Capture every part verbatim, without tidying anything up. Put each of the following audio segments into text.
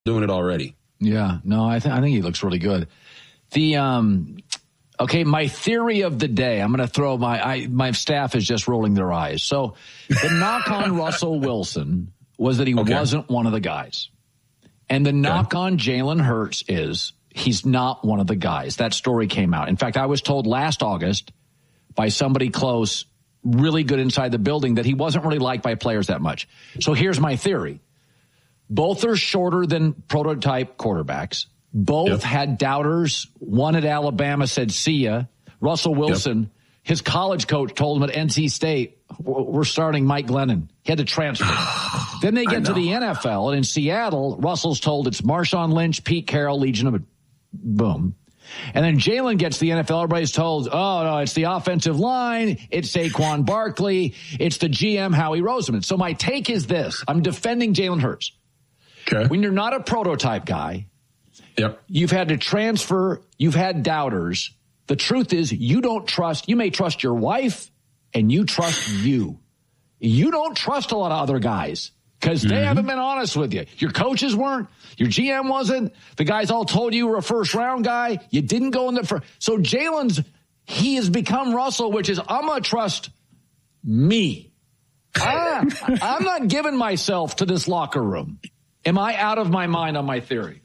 doing it already. Yeah, no, I, th- I think he looks really good. The um, okay, my theory of the day. I'm going to throw my I, my staff is just rolling their eyes. So the knock on Russell Wilson was that he okay. wasn't one of the guys, and the knock okay. on Jalen Hurts is he's not one of the guys. That story came out. In fact, I was told last August by somebody close, really good inside the building, that he wasn't really liked by players that much. So here's my theory. Both are shorter than prototype quarterbacks. Both yep. had doubters. One at Alabama said, see ya. Russell Wilson, yep. his college coach told him at N C State, we're starting Mike Glennon. He had to transfer. Then they get to the N F L, and in Seattle, Russell's told it's Marshawn Lynch, Pete Carroll, Legion of Boom. And then Jalen gets to the N F L. Everybody's told, oh, no, it's the offensive line. It's Saquon Barkley. It's the G M, Howie Roseman. So my take is this. I'm defending Jalen Hurts. Okay. When you're not a prototype guy, yep. you've had to transfer, you've had doubters. The truth is you don't trust, you may trust your wife and you trust you. You don't trust a lot of other guys because they mm-hmm. haven't been honest with you. Your coaches weren't, your G M wasn't, the guys all told you you were a first round guy. You didn't go in the first. So Jalen's, he has become Russell, which is I'm going to trust me. I, I'm not giving myself to this locker room. Am I out of my mind on my theory?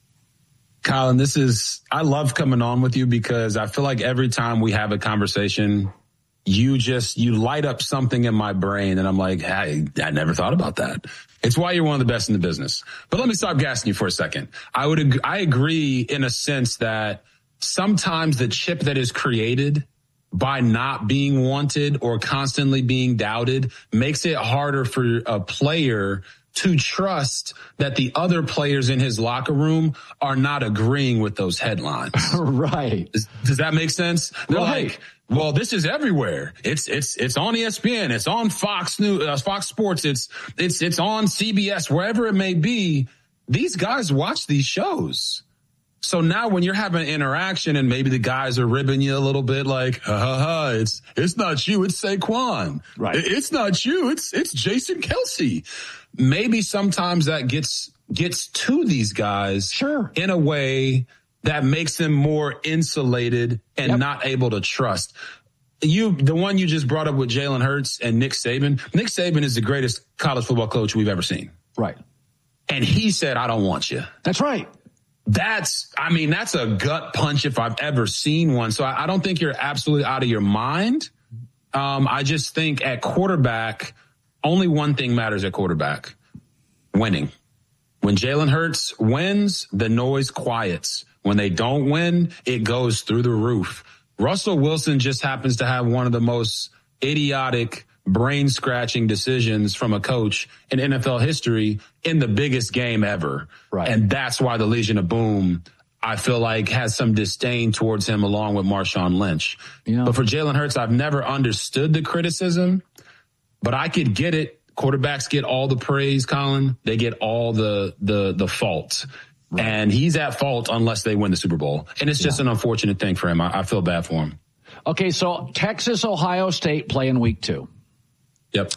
Colin, this is, I love coming on with you because I feel like every time we have a conversation, you just, you light up something in my brain and I'm like, hey, I never thought about that. It's why you're one of the best in the business. But let me stop gassing you for a second. I would, ag- I agree in a sense that sometimes the chip that is created by not being wanted or constantly being doubted makes it harder for a player to trust that the other players in his locker room are not agreeing with those headlines. Right. Does, does that make sense? They're right. like, well, this is everywhere. It's, it's, it's on E S P N. It's on Fox News, uh, Fox Sports. It's, it's, it's on C B S, wherever it may be. These guys watch these shows. So now when you're having an interaction and maybe the guys are ribbing you a little bit like, ha ha ha, it's, it's not you, it's Saquon. Right. It's not you, it's, it's Jason Kelce. Maybe sometimes that gets, gets to these guys sure. in a way that makes them more insulated and yep. not able to trust. You, the one you just brought up with Jalen Hurts and Nick Saban. Nick Saban is the greatest college football coach we've ever seen. Right. And he said, I don't want you. That's right. That's, I mean, that's a gut punch if I've ever seen one. So I, I don't think you're absolutely out of your mind. Um, I just think at quarterback, only one thing matters at quarterback, winning. When Jalen Hurts wins, the noise quiets. When they don't win, it goes through the roof. Russell Wilson just happens to have one of the most idiotic, brain-scratching decisions from a coach in N F L history in the biggest game ever. Right. And that's why the Legion of Boom, I feel like, has some disdain towards him along with Marshawn Lynch. Yeah. But for Jalen Hurts, I've never understood the criticism, but I could get it. Quarterbacks get all the praise, Colin. They get all the the the fault. Right. And he's at fault unless they win the Super Bowl. And it's just yeah. an unfortunate thing for him. I, I feel bad for him. Okay, so Texas, Ohio State play in week two. Yep.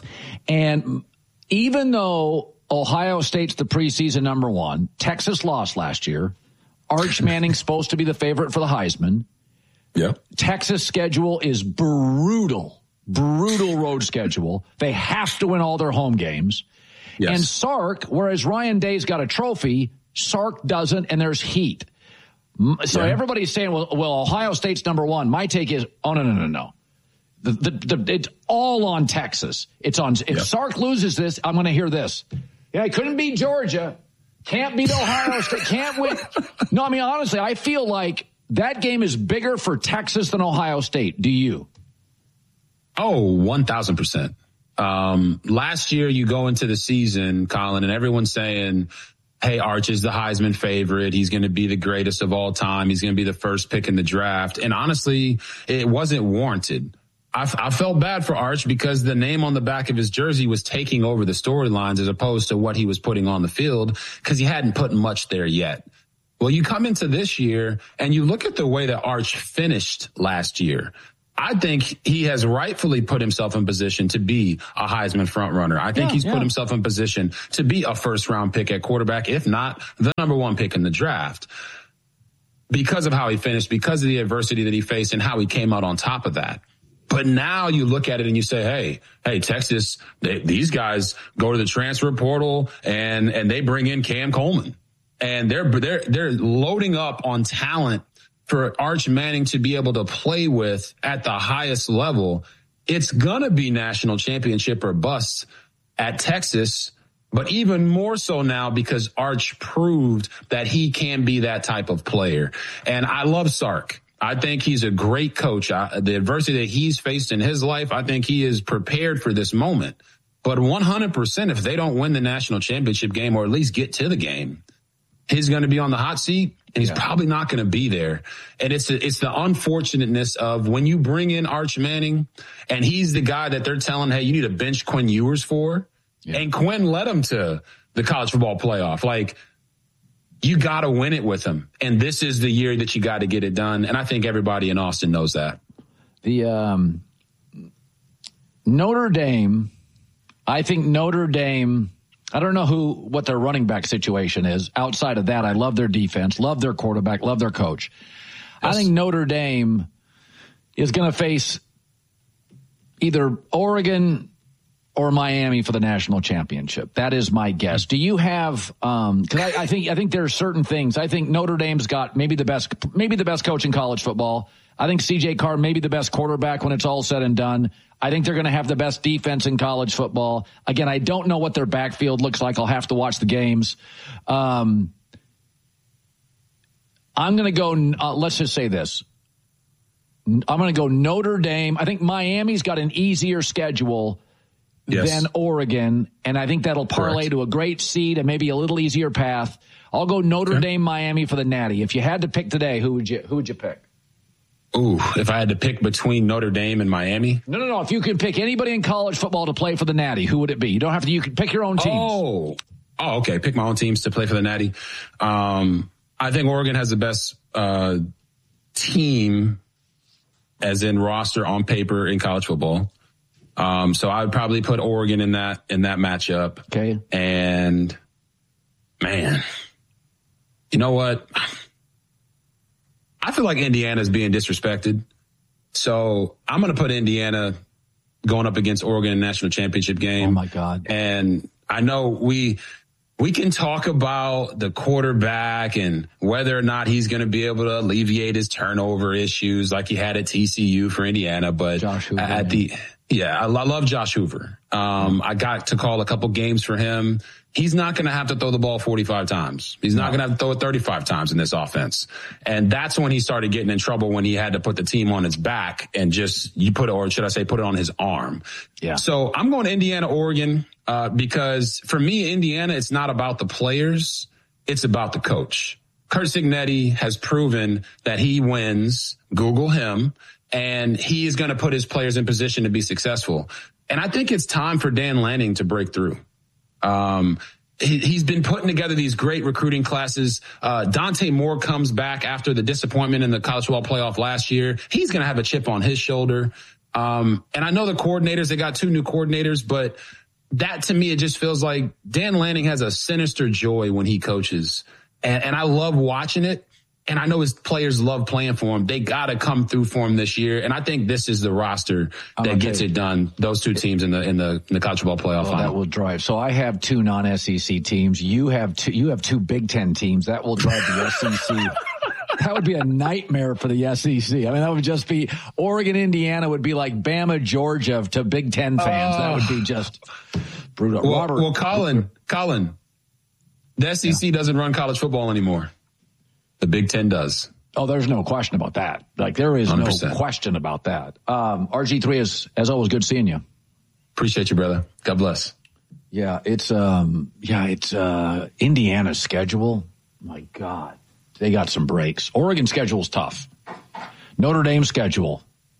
And even though Ohio State's the preseason number one, Texas lost last year. Arch Manning's supposed to be the favorite for the Heisman. Yep. Texas' schedule is brutal, brutal road schedule. They have to win all their home games. Yes. And Sark, whereas Ryan Day's got a trophy, Sark doesn't, and there's heat. So yeah. everybody's saying, well, well, Ohio State's number one. My take is, oh, no, no, no, no. The, the, the, it's all on Texas. It's on. If yep. Sark loses this, I'm going to hear this. Yeah, I couldn't beat Georgia. Can't beat Ohio State. Can't win. No, I mean, honestly, I feel like that game is bigger for Texas than Ohio State. Do you? Oh, one thousand percent. Um, last year, you go into the season, Colin, and everyone's saying, hey, Arch is the Heisman favorite. He's going to be the greatest of all time. He's going to be the first pick in the draft. And honestly, it wasn't warranted. I, I felt bad for Arch because the name on the back of his jersey was taking over the storylines as opposed to what he was putting on the field because he hadn't put much there yet. Well, you come into this year and you look at the way that Arch finished last year. I think he has rightfully put himself in position to be a Heisman frontrunner. I think yeah, he's yeah. put himself in position to be a first round pick at quarterback, if not the number one pick in the draft, because of how he finished, because of the adversity that he faced and how he came out on top of that. But now you look at it and you say, hey, hey, Texas, they, these guys go to the transfer portal and, and they bring in Cam Coleman, and they're, they're, they're loading up on talent for Arch Manning to be able to play with at the highest level. It's going to be national championship or bust at Texas, but even more so now because Arch proved that he can be that type of player. And I love Sark. I think he's a great coach. I, the adversity that he's faced in his life, I think he is prepared for this moment. But one hundred percent, if they don't win the national championship game or at least get to the game, he's going to be on the hot seat, and he's yeah. probably not going to be there. And it's a, it's the unfortunateness of when you bring in Arch Manning, and he's the guy that they're telling, hey, you need to bench Quinn Ewers for, yeah. and Quinn led him to the college football playoff. Like, you got to win it with him. And this is the year that you got to get it done. And I think everybody in Austin knows that. The um, Notre Dame, I think Notre Dame, I don't know who, what their running back situation is. Outside of that, I love their defense, love their quarterback, love their coach. Yes. I think Notre Dame is going to face either Oregon or Miami for the national championship. That is my guess. Do you have, um, cause I, I think, I think there are certain things. I think Notre Dame's got maybe the best, maybe the best coach in college football. I think C J Carr may be the best quarterback when it's all said and done. I think they're going to have the best defense in college football. Again, I don't know what their backfield looks like. I'll have to watch the games. Um, I'm going to go, uh, let's just say this. I'm going to go Notre Dame. I think Miami's got an easier schedule Yes. than Oregon, and I think that'll parlay Correct. to a great seed and maybe a little easier path. I'll go Notre okay. Dame, Miami for the Natty. If you had to pick today, who would you who would you pick? Ooh, if I had to pick between Notre Dame and Miami? No, no, no. If you could pick anybody in college football to play for the Natty, who would it be? You don't have to. You can pick your own teams. Oh, oh, okay. Pick my own teams to play for the Natty. Um, I think Oregon has the best uh, team, as in roster on paper in college football. Um, so I would probably put Oregon in that, in that matchup. Okay. And man, you know what? I feel like Indiana's being disrespected. So I'm going to put Indiana going up against Oregon in the national championship game. Oh my God. And I know we, we can talk about the quarterback and whether or not he's going to be able to alleviate his turnover issues like he had at T C U for Indiana, but Josh Hoover, at the, Yeah, I love Josh Hoover. Um, I got to call a couple games for him. He's not going to have to throw the ball forty-five times. He's not no. going to have to throw it thirty-five times in this offense. And that's when he started getting in trouble, when he had to put the team on his back and just, you put it, or should I say, put it on his arm. Yeah. So I'm going to Indiana, Oregon, uh, because for me, Indiana, it's not about the players. It's about the coach. Curt Cignetti has proven that he wins. Google him. And he is going to put his players in position to be successful. And I think it's time for Dan Lanning to break through. Um, he, he's been putting together these great recruiting classes. Uh, Dante Moore comes back after the disappointment in the college football playoff last year. He's going to have a chip on his shoulder. Um, and I know the coordinators, they got two new coordinators, but that to me, it just feels like Dan Lanning has a sinister joy when he coaches. And, and I love watching it. And I know his players love playing for him. They got to come through for him this year. And I think this is the roster that okay. gets it done. Those two teams in the in the, in the college football playoff well, final. That will drive. So I have two non-S E C teams. You have two. You have two Big Ten teams. That will drive the S E C. That would be a nightmare for the S E C. I mean, that would just be Oregon, Indiana would be like Bama, Georgia to Big Ten fans. Uh, that would be just brutal. Well, Robert, well Colin, Colin, the S E C yeah. doesn't run college football anymore. The Big Ten does. Oh, there's no question about that. Like, there is one hundred percent no question about that. Um, R G three is, as always, good seeing you. Appreciate you, brother. God bless. Yeah, it's, um, yeah, it's, uh, Indiana's schedule. My God. They got some breaks. Oregon's schedule's tough. Notre Dame's schedule.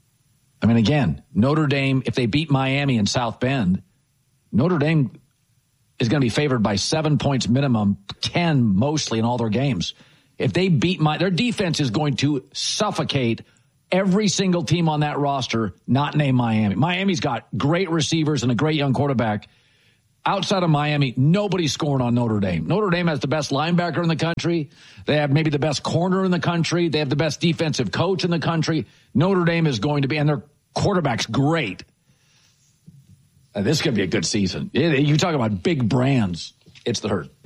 I mean, again, Notre Dame, if they beat Miami in South Bend, Notre Dame is going to be favored by seven points minimum, ten mostly in all their games. If they beat my, their defense is going to suffocate every single team on that roster not named Miami. Miami's got great receivers and a great young quarterback. Outside of Miami, nobody's scoring on Notre Dame. Notre Dame has the best linebacker in the country. They have maybe the best corner in the country. They have the best defensive coach in the country. Notre Dame is going to be, and their quarterback's great. Uh, this could be a good season. It, you talk about big brands. It's the Herd.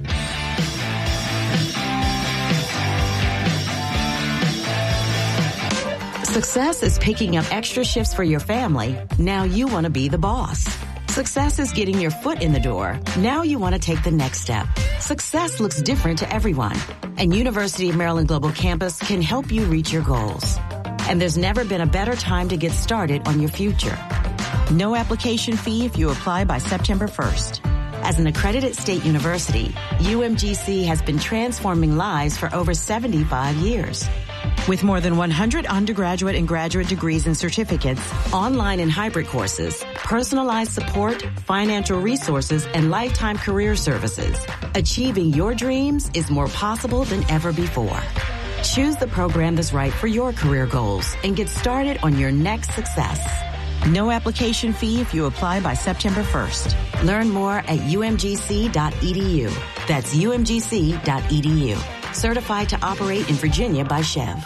Success is picking up extra shifts for your family. Now you want to be the boss. Success is getting your foot in the door. Now you want to take the next step. Success looks different to everyone, and University of Maryland Global Campus can help you reach your goals. And there's never been a better time to get started on your future. No application fee if you apply by September first. As an accredited state university, U M G C has been transforming lives for over seventy-five years. With more than one hundred undergraduate and graduate degrees and certificates, online and hybrid courses, personalized support, financial resources, and lifetime career services, achieving your dreams is more possible than ever before. Choose the program that's right for your career goals and get started on your next success. No application fee if you apply by September first. Learn more at U M G C dot E D U. That's U M G C dot E D U. Certified to operate in Virginia by Chev.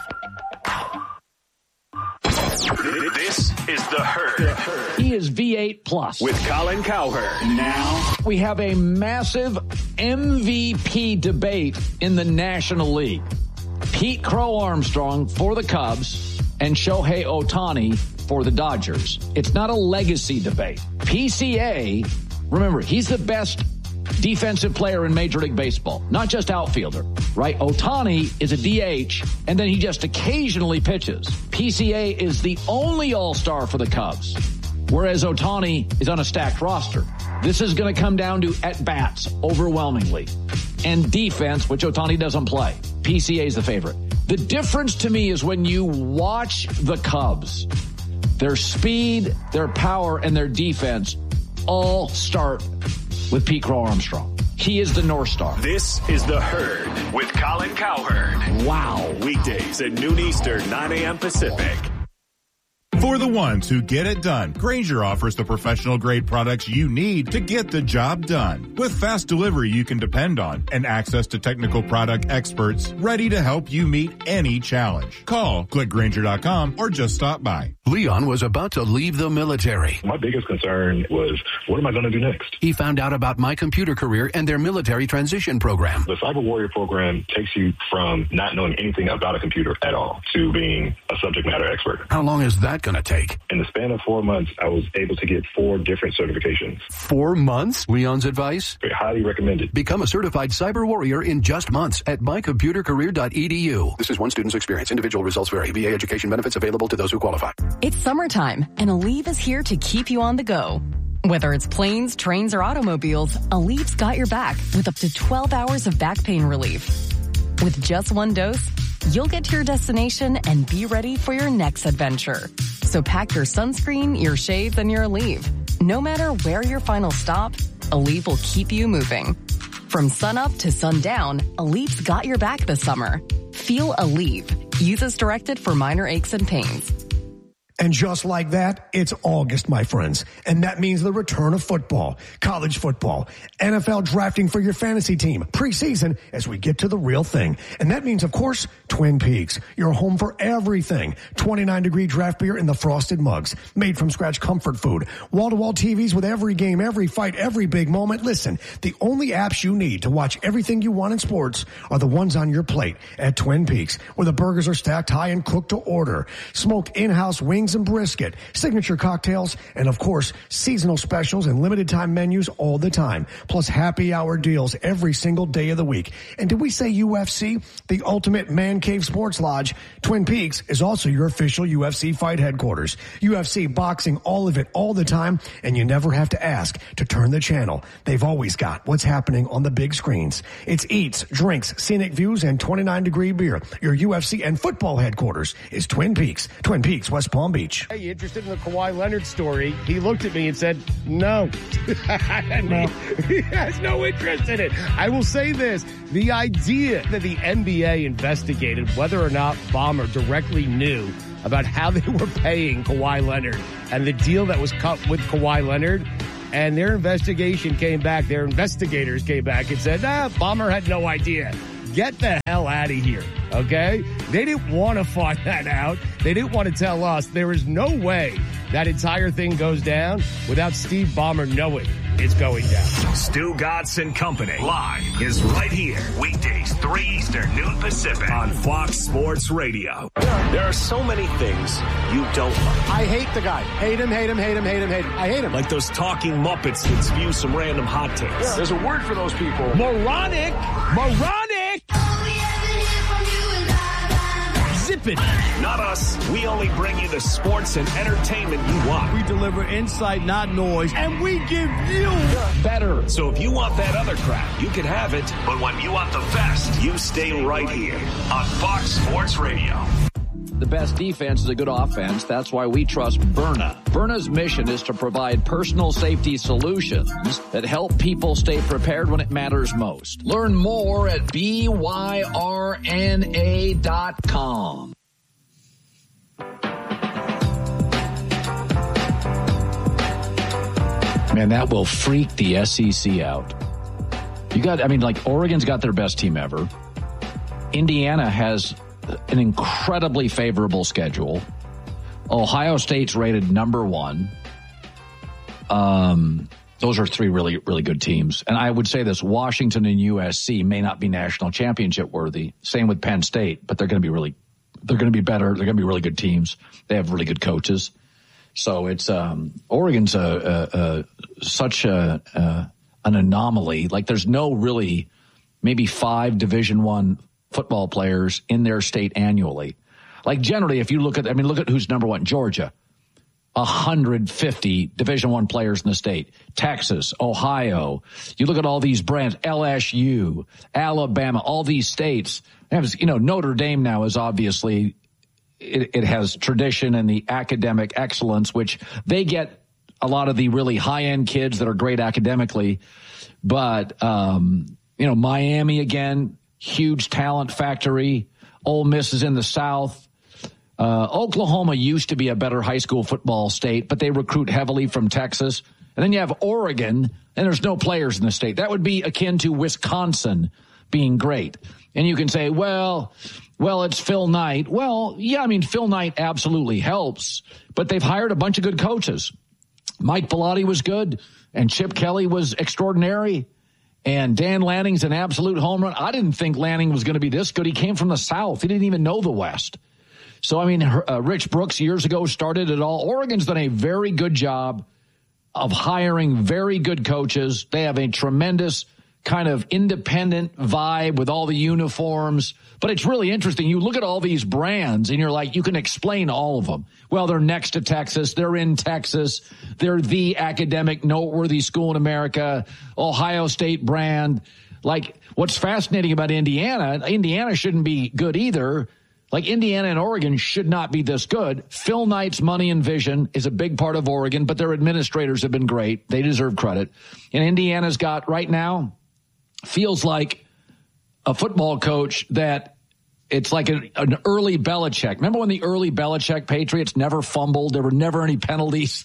This is The Herd. He is V eight plus. With Colin Cowherd. Now, we have a massive M V P debate in the National League. Pete Crow Armstrong for the Cubs and Shohei Ohtani for the Dodgers. It's not a legacy debate. P C A, remember, he's the best defensive player in Major League Baseball, not just outfielder, right? Ohtani is a D H, and then he just occasionally pitches. P C A is the only all-star for the Cubs, whereas Ohtani is on a stacked roster. This is going to come down to at-bats overwhelmingly, and defense, which Ohtani doesn't play. P C A is the favorite. The difference to me is when you watch the Cubs, their speed, their power, and their defense all start with Pete Crow Armstrong. He is the North Star. This is The Herd with Colin Cowherd. Wow. Weekdays at noon Eastern, nine a.m. Pacific. For the ones who get it done, Grainger offers the professional-grade products you need to get the job done. With fast delivery you can depend on and access to technical product experts ready to help you meet any challenge. Call, click Grainger dot com, or just stop by. Leon was about to leave the military. My biggest concern was, what am I going to do next? He found out about My Computer Career and their military transition program. The Cyber Warrior program takes you from not knowing anything about a computer at all to being a subject matter expert. How long is that going to take? In the span of four months, I was able to get four different certifications. Four months? Leon's advice? Highly recommended. Become a certified cyber warrior in just months at my computer career dot e d u. This is one student's experience. Individual results vary. V A education benefits available to those who qualify. It's summertime, and Aleve is here to keep you on the go. Whether it's planes, trains, or automobiles, Aleve's got your back with up to twelve hours of back pain relief. With just one dose, you'll get to your destination and be ready for your next adventure. So pack your sunscreen, your shades, and your Aleve. No matter where your final stop, Aleve will keep you moving. From sunup to sundown, Aleve's got your back this summer. Feel Aleve. Use as directed for minor aches and pains. And just like that, it's August, my friends. And that means the return of football, college football, N F L drafting for your fantasy team, preseason as we get to the real thing. And that means, of course, Twin Peaks, your home for everything. twenty-nine degree draft beer in the frosted mugs, made from scratch comfort food, wall-to-wall T Vs with every game, every fight, every big moment. Listen, the only apps you need to watch everything you want in sports are the ones on your plate at Twin Peaks, where the burgers are stacked high and cooked to order. Smoked in-house wings and brisket, signature cocktails, and of course, seasonal specials and limited time menus all the time. Plus happy hour deals every single day of the week. And did we say U F C? The ultimate man cave sports lodge. Twin Peaks is also your official U F C fight headquarters. U F C, boxing, all of it, all the time, and you never have to ask to turn the channel. They've always got what's happening on the big screens. It's eats, drinks, scenic views, and twenty-nine degree beer. Your U F C and football headquarters is Twin Peaks. Twin Peaks, West Palm Beach. reach. Hey, you interested in the Kawhi Leonard story? He looked at me and said, no. no. He has no interest in it. I will say this. The idea that the N B A investigated whether or not Ballmer directly knew about how they were paying Kawhi Leonard and the deal that was cut with Kawhi Leonard, and their investigation came back, their investigators came back and said, nah, Ballmer had no idea. Get the hell out of here, okay? They didn't want to find that out. They didn't want to tell us. There is no way that entire thing goes down without Steve Ballmer knowing it's going down. Stugotz and Company live is right here. Weekdays, three Eastern, noon Pacific on Fox Sports Radio. There are so many things you don't like. I hate the guy. Hate him, hate him, hate him, hate him, hate him. I hate him. Like those talking Muppets that spew some random hot takes. Yeah. There's a word for those people. Moronic. Moronic. Zip it. Not us. We only bring you the sports and entertainment you want. We deliver insight, not noise, and we give you better. So if you want that other crap, you can have it. But when you want the best, you stay right here on Fox Sports Radio. The best defense is a good offense. That's why we trust Byrna. Byrna's mission is to provide personal safety solutions that help people stay prepared when it matters most. Learn more at B Y R N A dot com. Man, that will freak the S E C out. You got, I mean, like Oregon's got their best team ever. Indiana has an incredibly favorable schedule. Ohio State's rated number one. Um, those are three really, really good teams. And I would say this, Washington and U S C may not be national championship worthy. Same with Penn State, but they're going to be really, they're going to be better. They're going to be really good teams. They have really good coaches. So it's, um, Oregon's a, a, a such a, a, an anomaly. Like there's no really, maybe five Division One football players in their state annually. Like generally, if you look at, I mean, look at who's number one. Georgia, one hundred fifty Division One players in the state. Texas, Ohio. You look at all these brands, L S U, Alabama, all these states. You know, Notre Dame now is obviously, it, it has tradition and the academic excellence, which they get a lot of the really high-end kids that are great academically. But, um, you know, Miami again, huge talent factory. Ole Miss is in the South. Uh, Oklahoma used to be a better high school football state, but they recruit heavily from Texas. And then you have Oregon, and there's no players in the state. That would be akin to Wisconsin being great. And you can say, well, well, it's Phil Knight. Well, yeah, I mean, Phil Knight absolutely helps, but they've hired a bunch of good coaches. Mike Bellotti was good, and Chip Kelly was extraordinary. And Dan Lanning's an absolute home run. I didn't think Lanning was going to be this good. He came from the South. He didn't even know the West. So, I mean, uh, Rich Brooks years ago started it all. Oregon's done a very good job of hiring very good coaches. They have a tremendous kind of independent vibe with all the uniforms. But it's really interesting. You look at all these brands and you're like, you can explain all of them. Well, they're next to Texas. They're in Texas. They're the academic, noteworthy school in America. Ohio State brand. Like, what's fascinating about Indiana, Indiana shouldn't be good either. Like, Indiana and Oregon should not be this good. Phil Knight's money and vision is a big part of Oregon, but their administrators have been great. They deserve credit. And Indiana's got, right now, feels like a football coach that it's like an, an early Belichick. Remember when the early Belichick Patriots never fumbled? There were never any penalties.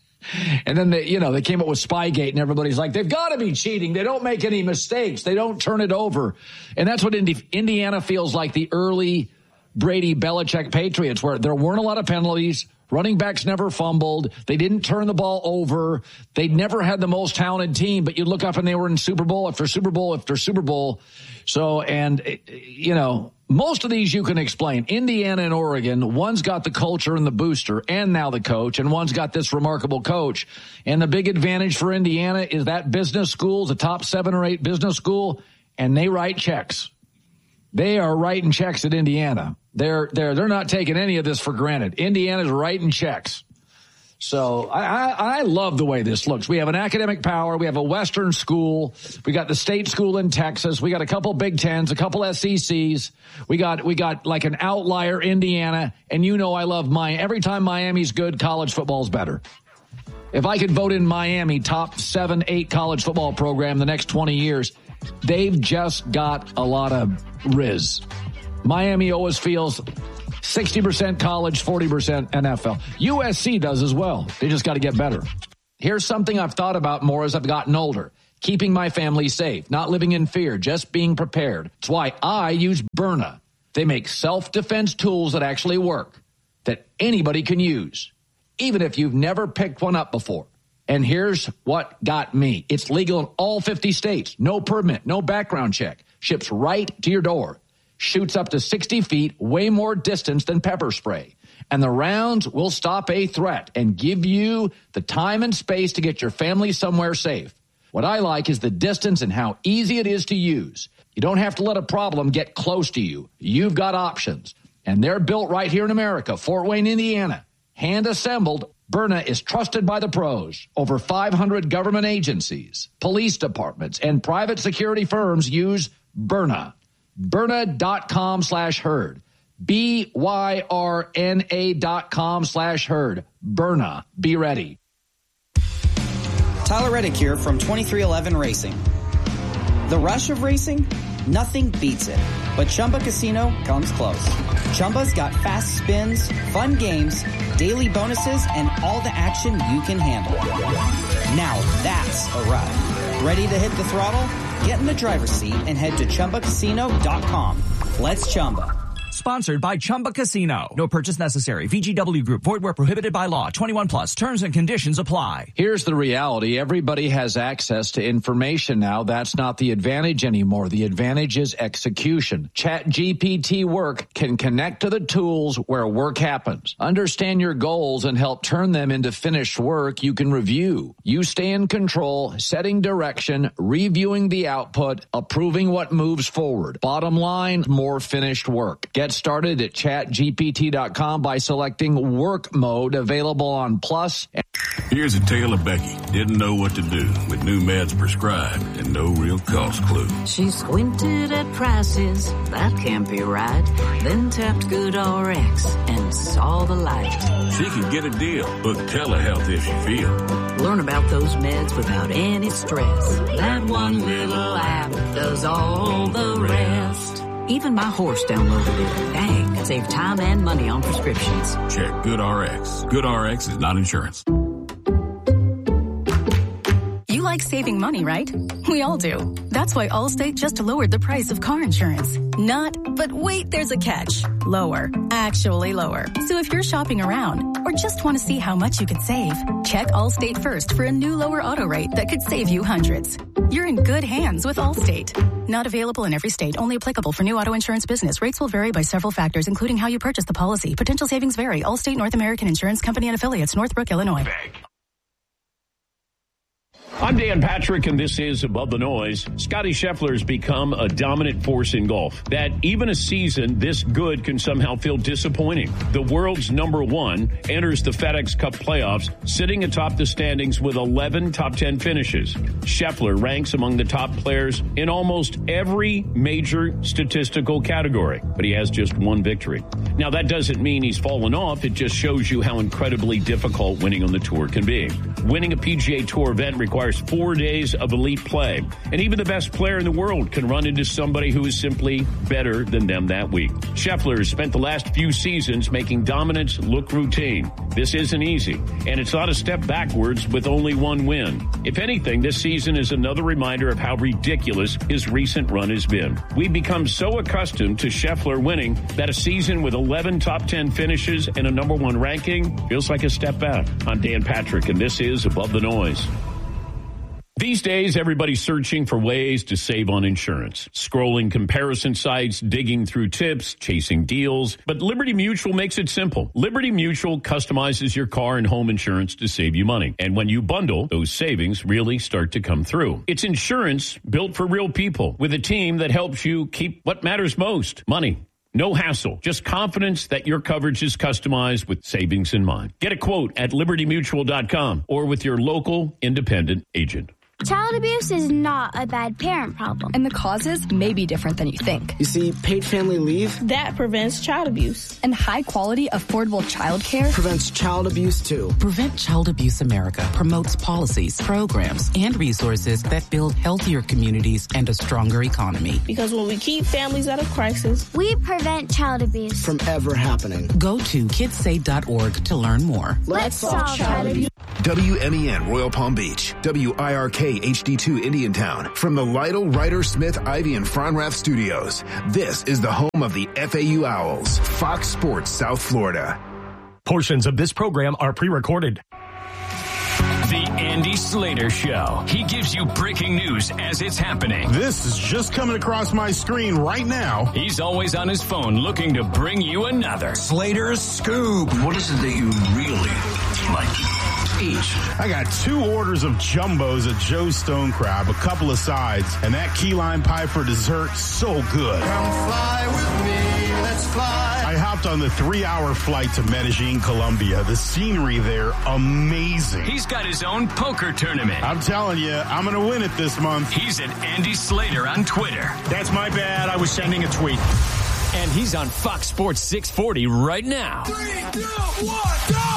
And then they, you know, they came up with Spygate and everybody's like, they've got to be cheating. They don't make any mistakes. They don't turn it over. And that's what Indi- Indiana feels like, the early Brady Belichick Patriots, where there weren't a lot of penalties. Running backs never fumbled. They didn't turn the ball over. They never had the most talented team, but you look up and they were in Super Bowl after Super Bowl after Super Bowl. So, and, you know, most of these you can explain. Indiana and Oregon, one's got the culture and the booster and now the coach, and one's got this remarkable coach. And the big advantage for Indiana is that business school is a top seven or eight business school, and they write checks. They are writing checks at Indiana. They're they're they're not taking any of this for granted. Indiana's writing checks. So I, I, I love the way this looks. We have an academic power. We have a Western school. We got the state school in Texas. We got a couple Big Tens, a couple S E Cs. We got we got like an outlier Indiana. And you know I love Miami. Every time Miami's good, college football's better. If I could vote in Miami top seven, eight college football program the next twenty years, they've just got a lot of riz. Miami always feels sixty percent college, forty percent N F L. U S C does as well. They just got to get better. Here's something I've thought about more as I've gotten older. Keeping my family safe, not living in fear, just being prepared. It's why I use Byrna. They make self-defense tools that actually work, that anybody can use, even if you've never picked one up before. And here's what got me. It's legal in all fifty states. No permit, no background check. Ships right to your door. Shoots up to sixty feet, way more distance than pepper spray. And the rounds will stop a threat and give you the time and space to get your family somewhere safe. What I like is the distance and how easy it is to use. You don't have to let a problem get close to you. You've got options. And they're built right here in America, Fort Wayne, Indiana. Hand assembled, Byrna is trusted by the pros. Over five hundred government agencies, police departments, and private security firms use Byrna. Byrna.com slash herd. B Y R N A dot com slash herd. Byrna. Be ready. Tyler Reddick here from twenty-three eleven Racing. The rush of racing? Nothing beats it. But Chumba Casino comes close. Chumba's got fast spins, fun games, daily bonuses, and all the action you can handle. Now that's a ride. Ready to hit the throttle? Get in the driver's seat and head to Chumba Casino dot com. Let's Chumba. Sponsored by Chumba Casino. No purchase necessary. V G W Group. Void where prohibited by law. twenty-one plus. Terms and conditions apply. Here's the reality. Everybody has access to information now. That's not the advantage anymore. The advantage is execution. ChatGPT Work can connect to the tools where work happens. Understand your goals and help turn them into finished work you can review. You stay in control, setting direction, reviewing the output, approving what moves forward. Bottom line, more finished work. Get started at chat G P T dot com by selecting work mode, available on Plus. Here's a tale of Becky. Didn't know what to do with new meds prescribed and no real cost clue. She squinted at prices, that can't be right. Then tapped GoodRx and saw the light. She could get a deal. Book telehealth if she feels. Learn about those meds without any stress. That one little app does all the rest. Even my horse downloaded it. Dang, save time and money on prescriptions. Check GoodRx. GoodRx is not insurance. You like saving money, right? We all do. That's why Allstate just lowered the price of car insurance. Not, but wait, there's a catch. Lower. Actually lower. So if you're shopping around or just want to see how much you could save, check Allstate first for a new lower auto rate that could save you hundreds. You're in good hands with Allstate. Not available in every state. Only applicable for new auto insurance business. Rates will vary by several factors, including how you purchase the policy. Potential savings vary. Allstate North American Insurance Company and affiliates. Northbrook, Illinois. I'm Dan Patrick, and this is Above the Noise. Scotty Scheffler has become a dominant force in golf. That even a season this good can somehow feel disappointing. The world's number one enters the FedEx Cup playoffs, sitting atop the standings with eleven top ten finishes. Scheffler ranks among the top players in almost every major statistical category, but he has just one victory. Now, that doesn't mean he's fallen off. It just shows you how incredibly difficult winning on the tour can be. Winning a P G A Tour event requires four days of elite play. And even the best player in the world can run into somebody who is simply better than them that week. Scheffler has spent the last few seasons making dominance look routine. This isn't easy, and it's not a step backwards with only one win. If anything, this season is another reminder of how ridiculous his recent run has been. We've become so accustomed to Scheffler winning that a season with eleven top ten finishes and a number one ranking feels like a step back. I'm Dan Patrick, and this is Above the Noise. These days, everybody's searching for ways to save on insurance. Scrolling comparison sites, digging through tips, chasing deals. But Liberty Mutual makes it simple. Liberty Mutual customizes your car and home insurance to save you money. And when you bundle, those savings really start to come through. It's insurance built for real people with a team that helps you keep what matters most, money. No hassle, just confidence that your coverage is customized with savings in mind. Get a quote at liberty mutual dot com or with your local independent agent. Child abuse is not a bad parent problem. And the causes may be different than you think. You see, paid family leave, That prevents child abuse. And high quality, affordable childcare prevents child abuse too. Prevent Child Abuse America promotes policies, programs, and resources that build healthier communities and a stronger economy. Because when we keep families out of crisis, we prevent child abuse from ever happening. Go to kids say dot org to learn more. Let's solve child abuse. W M E N Royal Palm Beach, W I R K H D two Indiantown, from the Lytle, Ryder, Smith, Ivy, and Fronrath studios. This is the home of the F A U Owls, Fox Sports South Florida. Portions of this program are pre-recorded. The Andy Slater Show. He gives you breaking news as it's happening. This is just coming across my screen right now. He's always on his phone looking to bring you another Slater's Scoop. What is it that you really like to eat? I got two orders of jumbos at Joe's Stone Crab, a couple of sides, and that key lime pie for dessert, so good. Come fly with me, let's fly. I hopped on the three-hour flight to Medellin, Colombia. The scenery there, amazing. He's got his own poker tournament. I'm telling you, I'm going to win it this month. He's at Andy Slater on Twitter. That's my bad. I was sending a tweet. And he's on Fox Sports six forty right now. Three, two, one, go!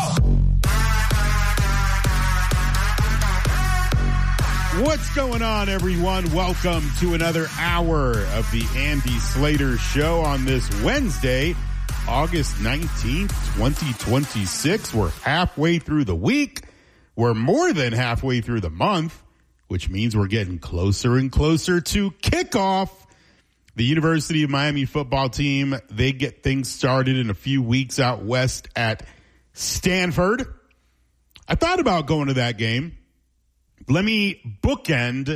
What's going on, everyone? Welcome to another hour of the Andy Slater Show on this Wednesday, August nineteenth, twenty twenty-six. We're halfway through the week. We're more than halfway through the month, which means we're getting closer and closer to kickoff. The University of Miami football team, they get things started in a few weeks out west at Stanford. I thought about going to that game. Let me bookend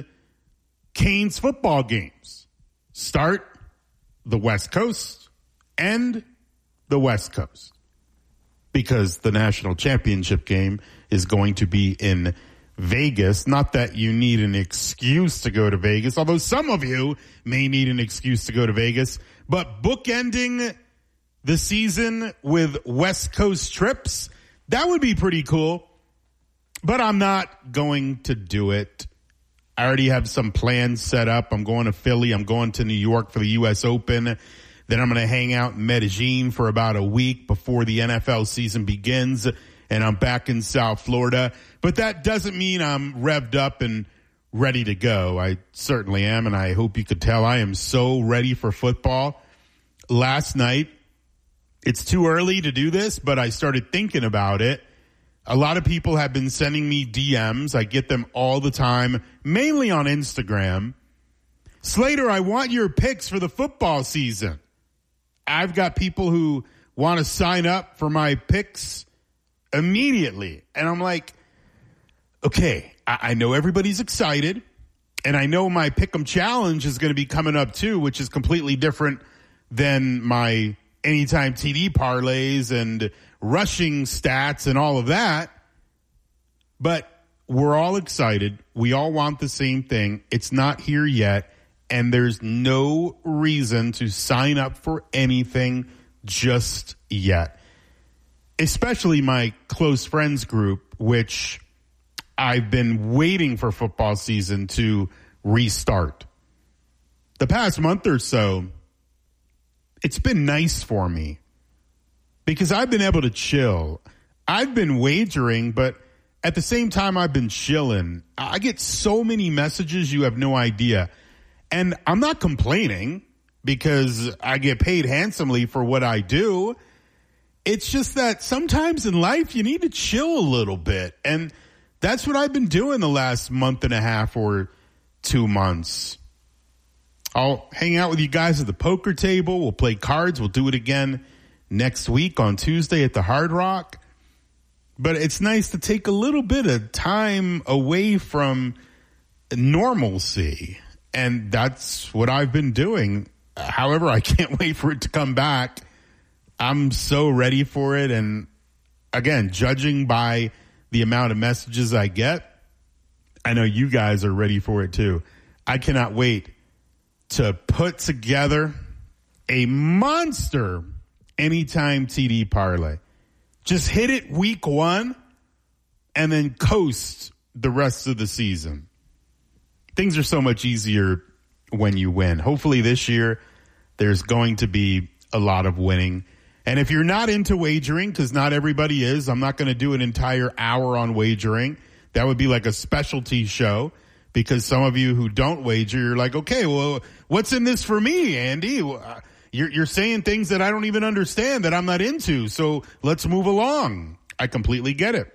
Canes football games. Start the West Coast, end the West Coast. Because the national championship game is going to be in Vegas. Not that you need an excuse to go to Vegas, although some of you may need an excuse to go to Vegas. But bookending the season with West Coast trips, that would be pretty cool. But I'm not going to do it. I already have some plans set up. I'm going to Philly. I'm going to New York for the U S Open. Then I'm going to hang out in Medellin for about a week before the N F L season begins. And I'm back in South Florida. But that doesn't mean I'm revved up and ready to go. I certainly am. And I hope you could tell I am so ready for football. Last night, it's too early to do this, but I started thinking about it. A lot of people have been sending me D Ms. I get them all the time, mainly on Instagram. Slater, I want your picks for the football season. I've got people who want to sign up for my picks immediately. And I'm like, okay, I, I know everybody's excited. And I know my Pick'em Challenge is going to be coming up too, which is completely different than my Anytime T D parlays and rushing stats and all of that. But we're all excited. We all want the same thing. It's not here yet. And there's no reason to sign up for anything just yet. Especially my close friends group, which I've been waiting for football season to restart. The past month or so, it's been nice for me because I've been able to chill. I've been wagering, but at the same time I've been chilling. I get so many messages you have no idea. And I'm not complaining because I get paid handsomely for what I do. It's just that sometimes in life you need to chill a little bit. And that's what I've been doing the last month and a half or two months. I'll hang out with you guys at the poker table. We'll play cards. We'll do it again next week on Tuesday at the Hard Rock. But it's nice to take a little bit of time away from normalcy. And that's what I've been doing. However, I can't wait for it to come back. I'm so ready for it. And again, judging by the amount of messages I get, I know you guys are ready for it too. I cannot wait to put together a monster anytime T D parlay. Just hit it week one and then coast the rest of the season. Things are so much easier when you win. Hopefully this year there's going to be a lot of winning. And if you're not into wagering, because not everybody is, I'm not going to do an entire hour on wagering. That would be like a specialty show, because some of you who don't wager, you're like, okay, well, what's in this for me, Andy? You're, you're saying things that I don't even understand, that I'm not into. So let's move along. I completely get it.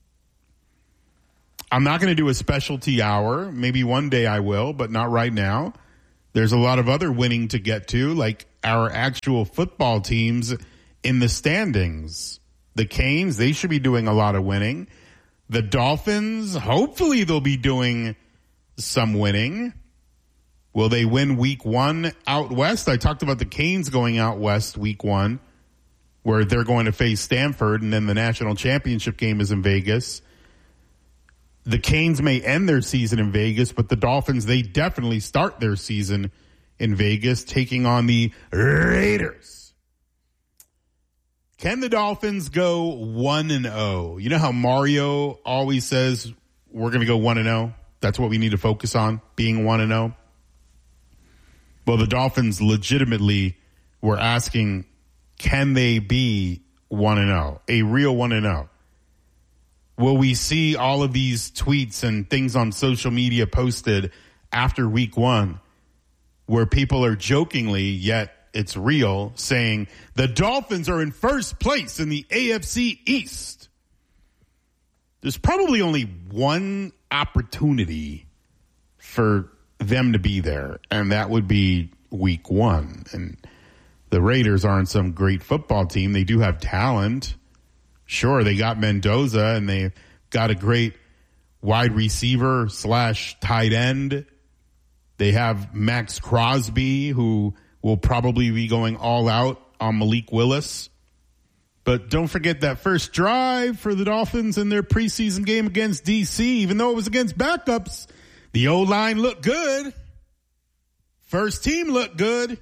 I'm not going to do a specialty hour. Maybe one day I will, but not right now. There's a lot of other winning to get to, like our actual football teams in the standings. The Canes, they should be doing a lot of winning. The Dolphins, hopefully they'll be doing some winning. Will they win week one out west? I talked about the Canes going out west week one, where they're going to face Stanford, and then the national championship game is in Vegas. The Canes may end their season in Vegas, but the Dolphins, they definitely start their season in Vegas, taking on the Raiders. Can the Dolphins go one and oh? You know how Mario always says we're going to go one and oh? That's what we need to focus on, being one and oh. Well, the Dolphins legitimately were asking, can they be one and oh? A real one and oh? Will we see all of these tweets and things on social media posted after week one where people are jokingly, yet it's real, saying the Dolphins are in first place in the A F C East? There's probably only one opportunity for them to be there, and that would be week one. And the Raiders aren't some great football team. They do have talent. Sure, they got Mendoza, and they got a great wide receiver slash tight end. They have Max Crosby, who will probably be going all out on Malik Willis. But don't forget that first drive for the Dolphins in their preseason game against D C, even though it was against backups, the O-line looked good. First team looked good.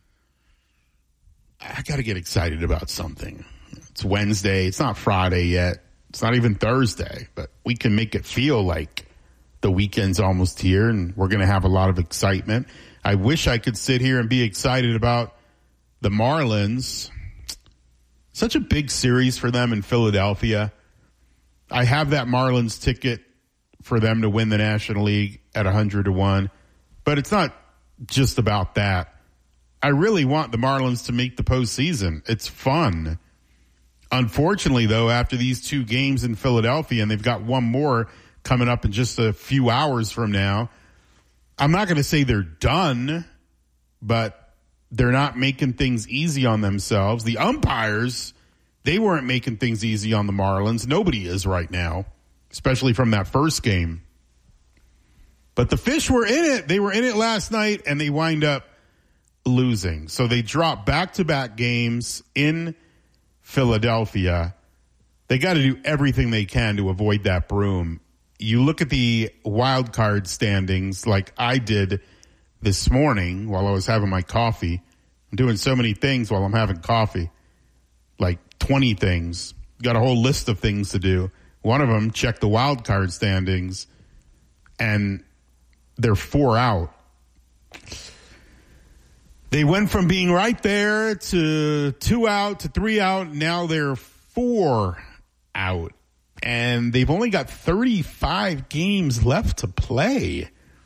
I got to get excited about something. It's Wednesday. It's not Friday yet. It's not even Thursday, but we can make it feel like the weekend's almost here and we're going to have a lot of excitement. I wish I could sit here and be excited about the Marlins. Such a big series for them in Philadelphia. I have that Marlins ticket for them to win the National League at one hundred to one, but it's not just about that. I really want the Marlins to make the postseason. It's fun. Unfortunately, though, after these two games in Philadelphia, and they've got one more coming up in just a few hours from now, I'm not going to say they're done, but they're not making things easy on themselves. The umpires, they weren't making things easy on the Marlins. Nobody is right now, especially from that first game. But the Fish were in it. They were in it last night, and they wind up losing. So they dropped back-to-back games in Philadelphia. They got to do everything they can to avoid that broom. You look at the wild card standings like I did this morning while I was having my coffee. I'm doing so many things while I'm having coffee, like twenty things. Got a whole list of things to do. One of them, check the wild card standings, and they're four out. They went from being right there to two out to three out. Now they're four out. And they've only got thirty-five games left to play.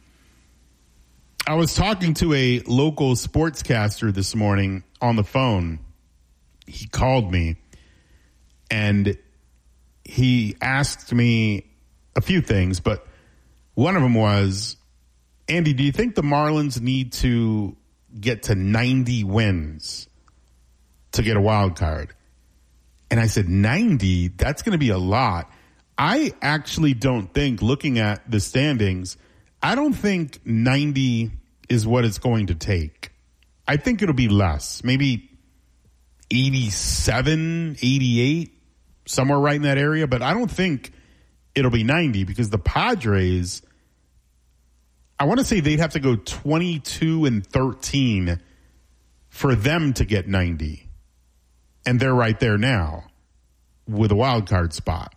I was talking to a local sportscaster this morning on the phone. He called me and he asked me a few things, but one of them was, Andy, do you think the Marlins need to get to ninety wins to get a wild card? And I said, ninety? That's going to be a lot. I actually don't think, looking at the standings, I don't think ninety is what it's going to take. I think it'll be less, maybe eighty-seven, eighty-eight, somewhere right in that area. But I don't think it'll be ninety because the Padres, I want to say they'd have to go twenty-two and thirteen for them to get ninety. And they're right there now with a wild card spot.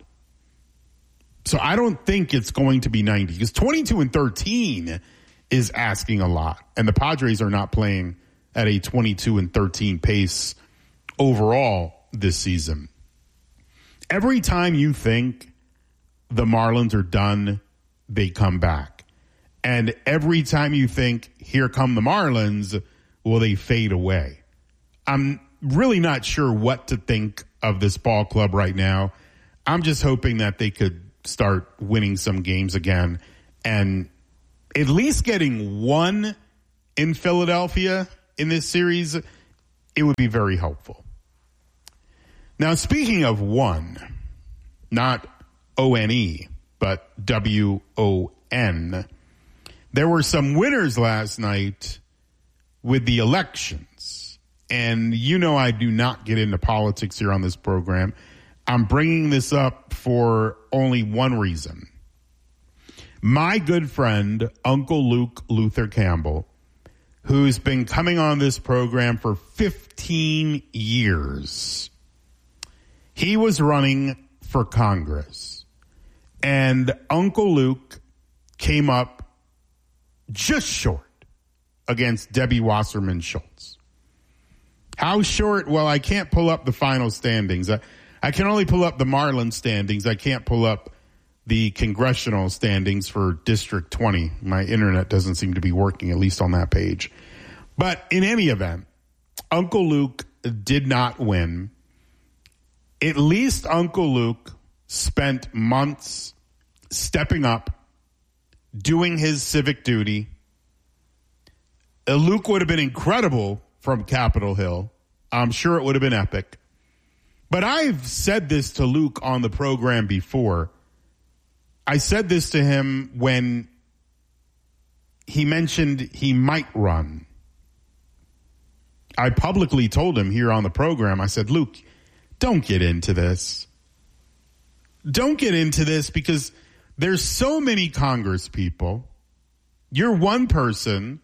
So I don't think it's going to be ninety because twenty-two and thirteen is asking a lot. And the Padres are not playing at a twenty-two and thirteen pace overall this season. Every time you think the Marlins are done, they come back. And every time you think, here come the Marlins, well, they fade away. I'm really not sure what to think of this ball club right now. I'm just hoping that they could start winning some games again and at least getting one in Philadelphia in this series. It would be very helpful. Now, speaking of one, not O N E, but W O N, there were some winners last night with the elections. And you know I do not get into politics here on this program. I'm bringing this up for only one reason. My good friend, Uncle Luke Luther Campbell, who's been coming on this program for fifteen years, he was running for Congress. And Uncle Luke came up just short against Debbie Wasserman Schultz. How short? Well, I can't pull up the final standings. I, I can only pull up the Marlins standings. I can't pull up the congressional standings for District twenty. My internet doesn't seem to be working, at least on that page. But in any event, Uncle Luke did not win. At least Uncle Luke spent months stepping up, doing his civic duty. Uh, Luke would have been incredible from Capitol Hill. I'm sure it would have been epic. But I've said this to Luke on the program before. I said this to him when he mentioned he might run. I publicly told him here on the program, I said, Luke, don't get into this. Don't get into this because there's so many Congress people. You're one person.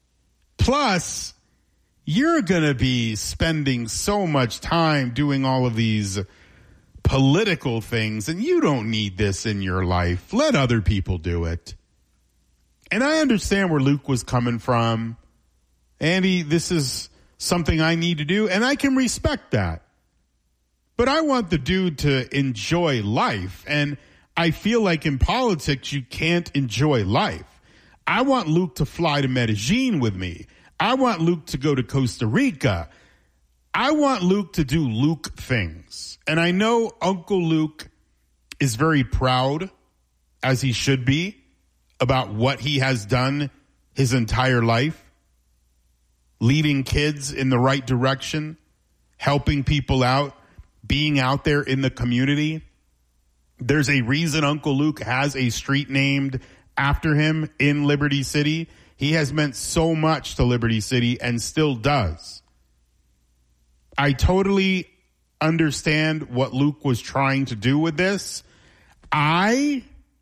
Plus, you're going to be spending so much time doing all of these political things, and you don't need this in your life. Let other people do it. And I understand where Luke was coming from. Andy, this is something I need to do, and I can respect that. But I want the dude to enjoy life, and I feel like in politics you can't enjoy life. I want Luke to fly to Medellin with me. I want Luke to go to Costa Rica. I want Luke to do Luke things. And I know Uncle Luke is very proud, as he should be, about what he has done his entire life, leading kids in the right direction, helping people out, being out there in the community. There's a reason Uncle Luke has a street named after him in Liberty City. He has meant so much to Liberty City and still does. I totally understand what Luke was trying to do with this. I,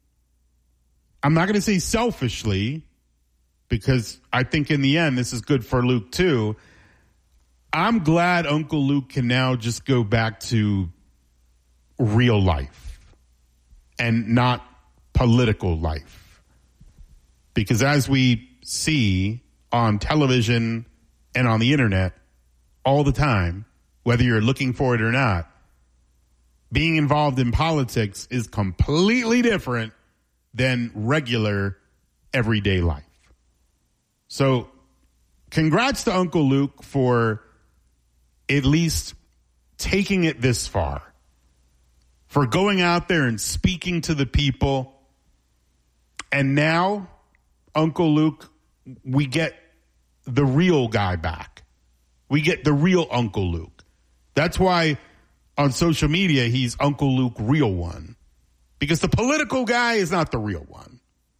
I'm not going to say selfishly, because I think in the end this is good for Luke too. I'm glad Uncle Luke can now just go back to real life and not political life. Because as we see on television and on the internet all the time, whether you're looking for it or not, being involved in politics is completely different than regular everyday life. So congrats to Uncle Luke for at least taking it this far, for going out there and speaking to the people. And now, Uncle Luke, we get the real guy back. We get the real Uncle Luke. That's why on social media, he's Uncle Luke Real One. Because the political guy is not the real one.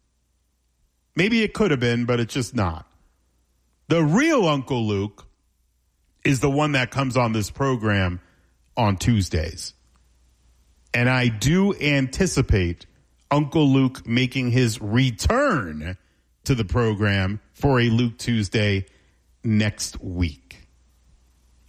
Maybe it could have been, but it's just not. The real Uncle Luke is the one that comes on this program on Tuesdays. And I do anticipate Uncle Luke making his return to the program for a Luke Tuesday next week.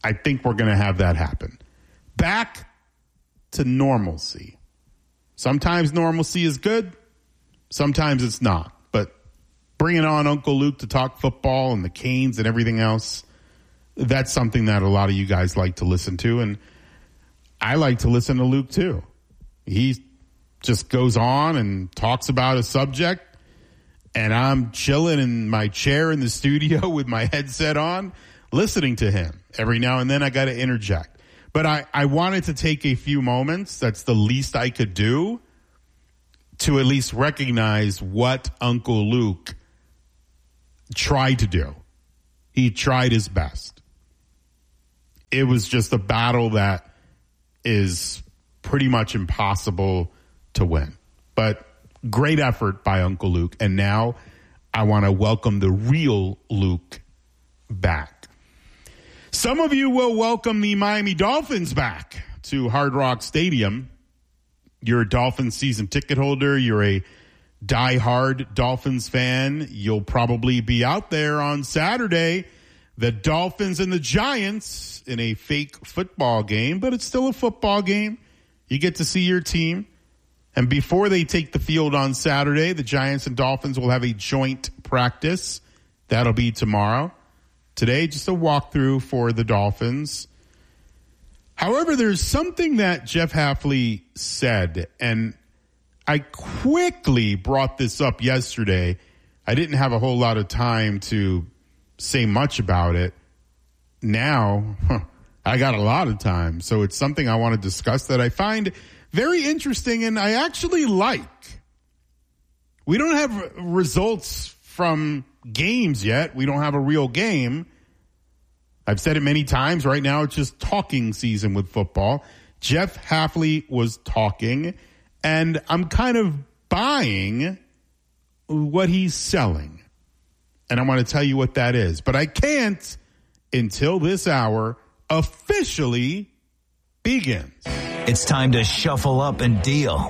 I think we're going to have that happen. Back to normalcy. Sometimes normalcy is good. Sometimes it's not. But bringing on Uncle Luke to talk football and the Canes and everything else, that's something that a lot of you guys like to listen to. And I like to listen to Luke too. He just goes on and talks about a subject, and I'm chilling in my chair in the studio with my headset on, listening to him. Every now and then I got to interject. But I, I wanted to take a few moments, that's the least I could do, to at least recognize what Uncle Luke tried to do. He tried his best. It was just a battle that is pretty much impossible to win. But great effort by Uncle Luke. And now I want to welcome the real Luke back. Some of you will welcome the Miami Dolphins back to Hard Rock Stadium. You're a Dolphins season ticket holder. You're a diehard Dolphins fan. You'll probably be out there on Saturday. The Dolphins and the Giants in a fake football game, but it's still a football game. You get to see your team. And before they take the field on Saturday, the Giants and Dolphins will have a joint practice. That'll be tomorrow. Today, just a walkthrough for the Dolphins. However, there's something that Jeff Hafley said, and I quickly brought this up yesterday. I didn't have a whole lot of time to say much about it. Now, huh, I got a lot of time, so it's something I want to discuss that I find very interesting and I actually like. We don't have results from games yet. We don't have a real game. I've said it many times. Right now, it's just talking season with football. Jeff Hafley was talking, and I'm kind of buying what he's selling. And I want to tell you what that is. But I can't until this hour officially begins. It's time to shuffle up and deal.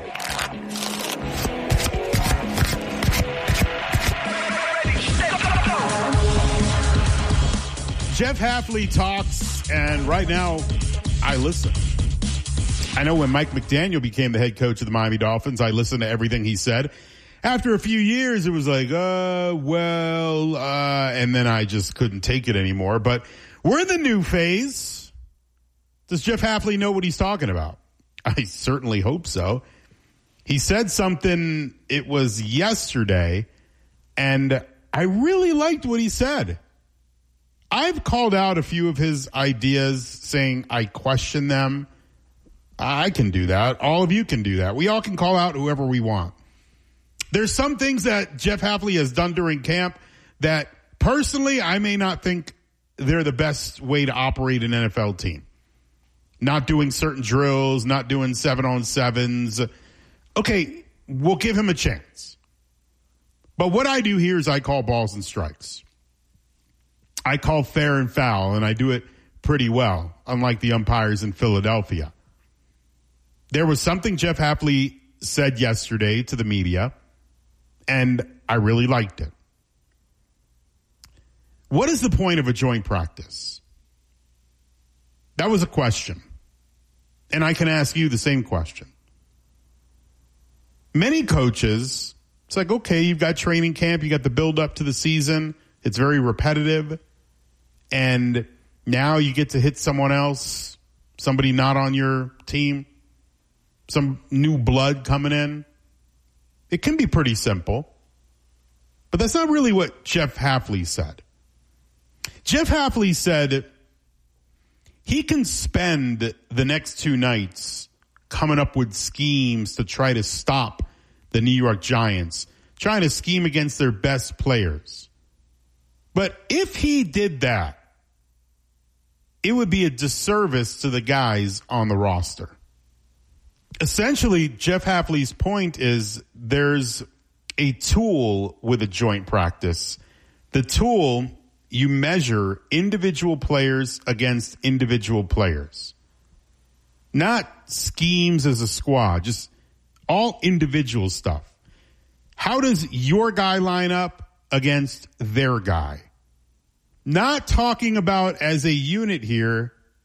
Jeff Hafley talks, and right now I listen. I know when Mike McDaniel became the head coach of the Miami Dolphins, I listened to everything he said. After a few years, it was like, uh, well, uh, and then I just couldn't take it anymore. But we're in the new phase. Does Jeff Hafley know what he's talking about? I certainly hope so. He said something, it was yesterday, and I really liked what he said. I've called out a few of his ideas saying I question them. I can do that. All of you can do that. We all can call out whoever we want. There's some things that Jeff Hafley has done during camp that personally I may not think they're the best way to operate an N F L team. Not doing certain drills, not doing seven on sevens. Okay, we'll give him a chance. But what I do here is I call balls and strikes. I call fair and foul, and I do it pretty well, unlike the umpires in Philadelphia. There was something Jeff Hafley said yesterday to the media, and I really liked it. What is the point of a joint practice? That was a question. And I can ask you the same question. Many coaches, it's like, okay, you've got training camp, you got the build up to the season. It's very repetitive. And now you get to hit someone else, somebody not on your team, some new blood coming in. It can be pretty simple. But that's not really what Jeff Hafley said. Jeff Hafley said he can spend the next two nights coming up with schemes to try to stop the New York Giants, trying to scheme against their best players. But if he did that, it would be a disservice to the guys on the roster. Essentially, Jeff Hafley's point is there's a tool with a joint practice. The tool, you measure individual players against individual players. Not schemes as a squad, just all individual stuff. How does your guy line up against their guy? Not talking about as a unit here,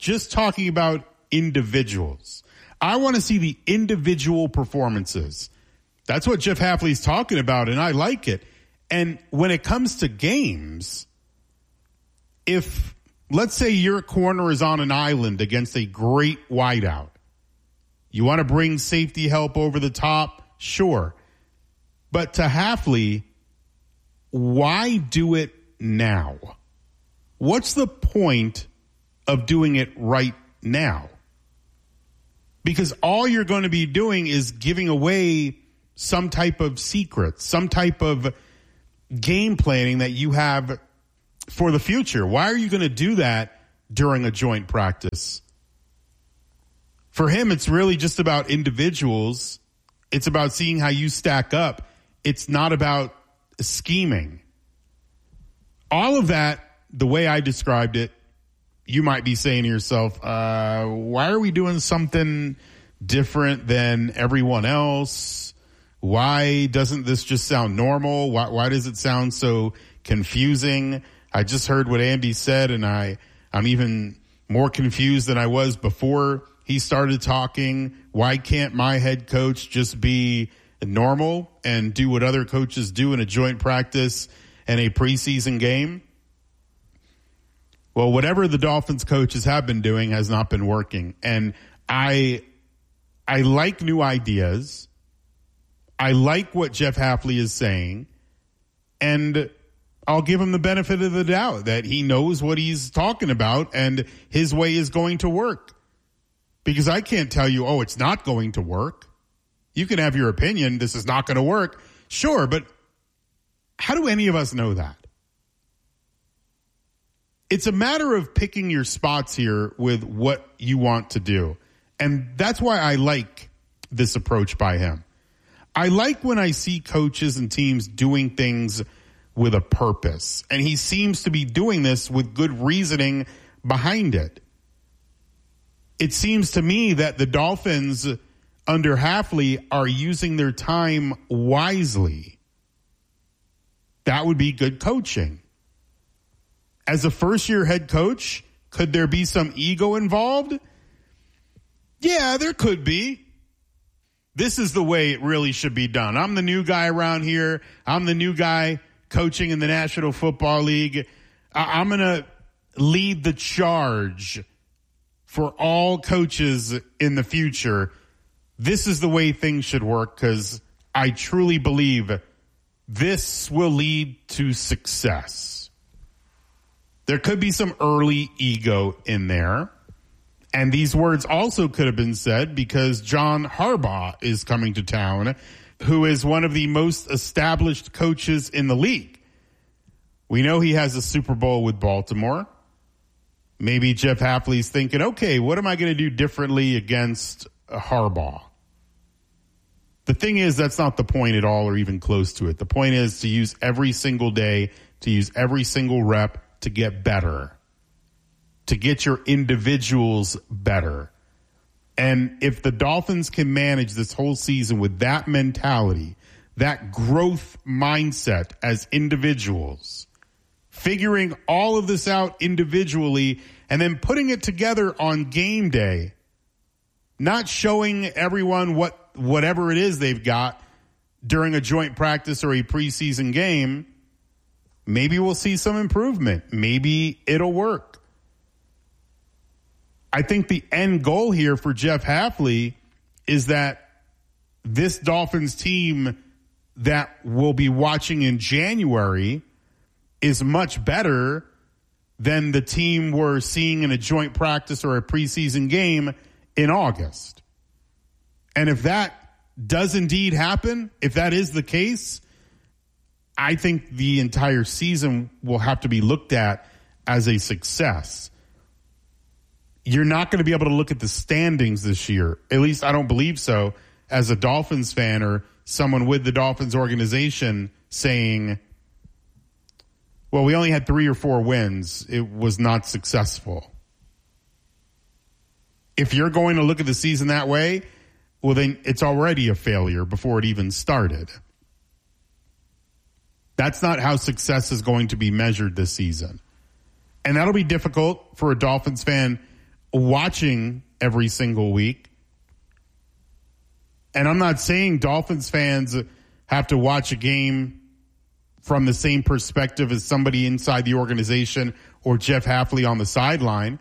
just talking about individuals. I want to see the individual performances. That's what Jeff Hafley's talking about, and I like it. And when it comes to games, if, let's say your corner is on an island against a great wideout, you want to bring safety help over the top? Sure. But to Hafley, why do it now? What's the point of doing it right now? Because all you're going to be doing is giving away some type of secret, some type of game planning that you have for the future. Why are you going to do that during a joint practice? For him, it's really just about individuals. It's about seeing how you stack up. It's not about scheming. All of that, the way I described it, you might be saying to yourself, uh, why are we doing something different than everyone else? Why doesn't this just sound normal? Why, why does it sound so confusing? I just heard what Andy said, and I, I'm even more confused than I was before he started talking. Why can't my head coach just be normal and do what other coaches do in a joint practice and a preseason game? Well, whatever the Dolphins coaches have been doing has not been working. And I, I like new ideas. I like what Jeff Hafley is saying. And I'll give him the benefit of the doubt that he knows what he's talking about and his way is going to work. Because I can't tell you, oh, it's not going to work. You can have your opinion. This is not going to work. Sure, but how do any of us know that? It's a matter of picking your spots here with what you want to do. And that's why I like this approach by him. I like when I see coaches and teams doing things with a purpose. And he seems to be doing this with good reasoning behind it. It seems to me that the Dolphins under Hafley are using their time wisely. That would be good coaching. As a first-year head coach, could there be some ego involved? Yeah, there could be. This is the way it really should be done. I'm the new guy around here. I'm the new guy coaching in the National Football League. I'm going to lead the charge for all coaches in the future. This is the way things should work because I truly believe this will lead to success. There could be some early ego in there. And these words also could have been said because John Harbaugh is coming to town, who is one of the most established coaches in the league. We know he has a Super Bowl with Baltimore. Maybe Jeff Hafley's thinking, okay, what am I going to do differently against Harbaugh? The thing is, that's not the point at all or even close to it. The point is to use every single day, to use every single rep to get better, to get your individuals better. And if the Dolphins can manage this whole season with that mentality, that growth mindset as individuals, figuring all of this out individually and then putting it together on game day, not showing everyone what whatever it is they've got during a joint practice or a preseason game, maybe we'll see some improvement. Maybe it'll work. I think the end goal here for Jeff Hafley is that this Dolphins team that we'll be watching in January is much better than the team we're seeing in a joint practice or a preseason game in August. And if that does indeed happen, if that is the case, I think the entire season will have to be looked at as a success. You're not going to be able to look at the standings this year. At least I don't believe so, as a Dolphins fan or someone with the Dolphins organization saying, well, we only had three or four wins. It was not successful. If you're going to look at the season that way, well, then it's already a failure before it even started. That's not how success is going to be measured this season. And that'll be difficult for a Dolphins fan watching every single week. And I'm not saying Dolphins fans have to watch a game from the same perspective as somebody inside the organization or Jeff Hafley on the sideline.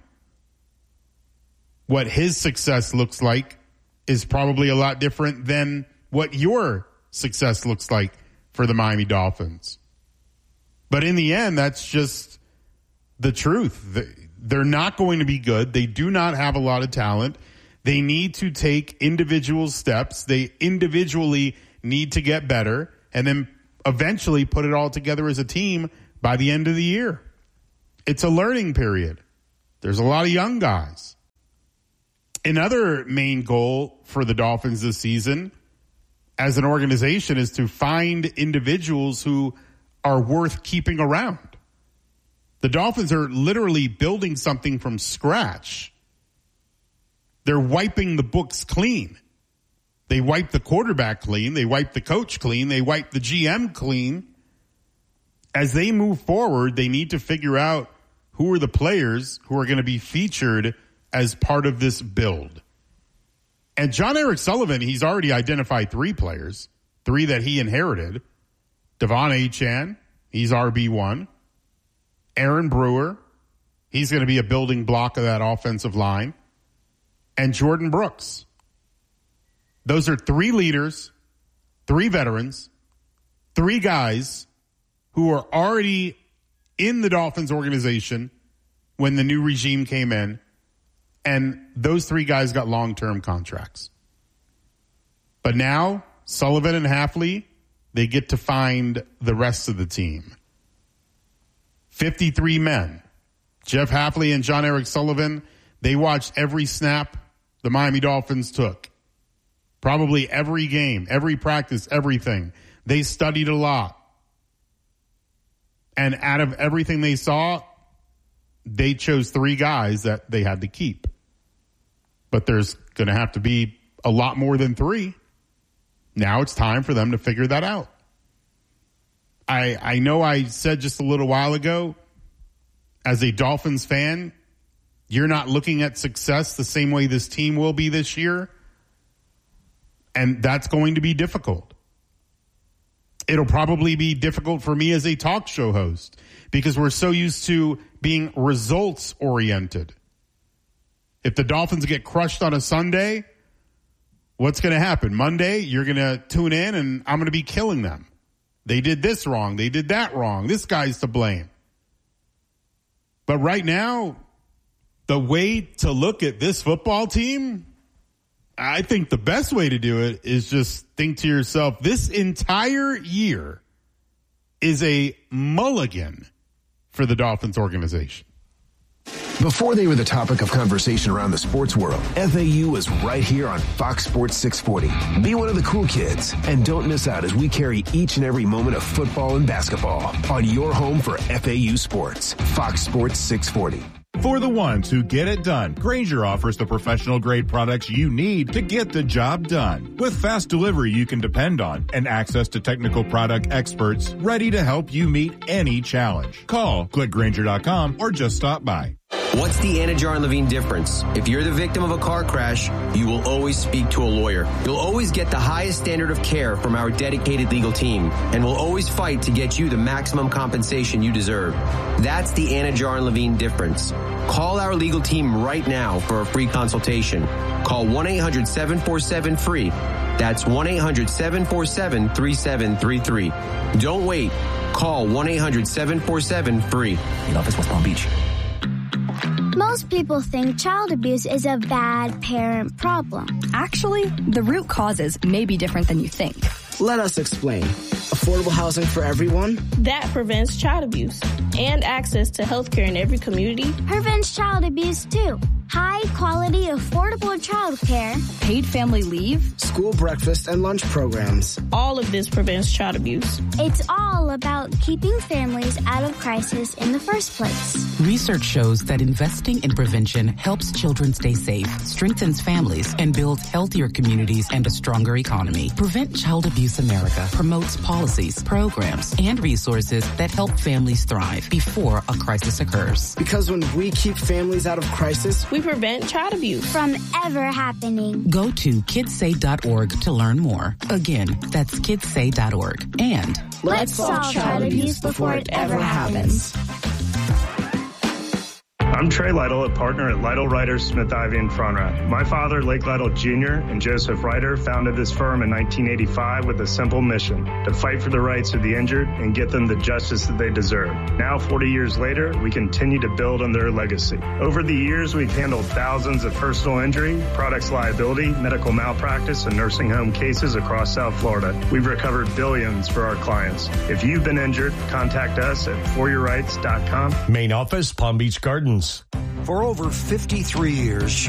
What his success looks like is probably a lot different than what your success looks like for the Miami Dolphins. But in the end, that's just the truth. They're not going to be good. They do not have a lot of talent. They need to take individual steps. They individually need to get better and then eventually put it all together as a team by the end of the year. It's a learning period. There's a lot of young guys. Another main goal for the Dolphins this season as an organization is to find individuals who are worth keeping around. The Dolphins are literally building something from scratch. They're wiping the books clean. They wipe the quarterback clean. They wipe the coach clean. They wipe the G M clean. As they move forward, they need to figure out who are the players who are going to be featured as part of this build. And John Eric Sullivan, he's already identified three players, three that he inherited. Devon Achane, he's R B one. Aaron Brewer, he's going to be a building block of that offensive line. And Jordan Brooks. Those are three leaders, three veterans, three guys who are already in the Dolphins organization when the new regime came in. And those three guys got long-term contracts. But now, Sullivan and Hafley, they get to find the rest of the team. fifty-three men. Jeff Hafley and John Eric Sullivan, they watched every snap the Miami Dolphins took. Probably every game, every practice, everything. They studied a lot. And out of everything they saw, they chose three guys that they had to keep. But there's going to have to be a lot more than three. Now it's time for them to figure that out. I I know I said just a little while ago, as a Dolphins fan, you're not looking at success the same way this team will be this year. And that's going to be difficult. It'll probably be difficult for me as a talk show host because we're so used to being results oriented. If the Dolphins get crushed on a Sunday, what's going to happen? Monday, you're going to tune in and I'm going to be killing them. They did this wrong. They did that wrong. This guy's to blame. But right now, the way to look at this football team, I think the best way to do it is just think to yourself, this entire year is a mulligan for the Dolphins organization. Before they were the topic of conversation around the sports world, F A U is right here on Fox Sports six forty. Be one of the cool kids and don't miss out as we carry each and every moment of football and basketball on your home for F A U sports, Fox Sports six forty. For the ones who get it done, Grainger offers the professional-grade products you need to get the job done. With fast delivery you can depend on and access to technical product experts ready to help you meet any challenge. Call, click Grainger dot com, or just stop by. What's the Anna Jar and Levine difference? If you're the victim of a car crash, you will always speak to a lawyer. You'll always get the highest standard of care from our dedicated legal team, and we'll always fight to get you the maximum compensation you deserve. That's the Anna Jar and Levine difference. Call our legal team right now for a free consultation. Call one eight hundred seven four seven free. That's one eight hundred seven four seven three seven three three. Don't wait. Call one eight hundred seven four seven free. In office, West Palm Beach. Most people think child abuse is a bad parent problem. Actually, the root causes may be different than you think. Let us explain. Affordable housing for everyone? That prevents child abuse. And access to health care in every community prevents child abuse too. High quality affordable childcare, paid family leave, school breakfast and lunch programs. All of this prevents child abuse. It's all about keeping families out of crisis in the first place. Research shows that investing in prevention helps children stay safe, strengthens families, and builds healthier communities and a stronger economy. Prevent Child Abuse America promotes policies, programs, and resources that help families thrive before a crisis occurs. Because when we keep families out of crisis, we prevent child abuse from ever happening. Go to kids say dot org to learn more. Again, that's kids say dot org. And let's solve child abuse before it ever happens. I'm Trey Lytle, a partner at Lytle Ryder Smith Ivy and Fronrath. My father, Lake Lytle Junior and Joseph Ryder founded this firm in nineteen eighty-five with a simple mission: to fight for the rights of the injured and get them the justice that they deserve. Now, forty years later, we continue to build on their legacy. Over the years, we've handled thousands of personal injury, products liability, medical malpractice, and nursing home cases across South Florida. We've recovered billions for our clients. If you've been injured, contact us at for your rights dot com. Main office, Palm Beach Gardens. For over fifty-three years,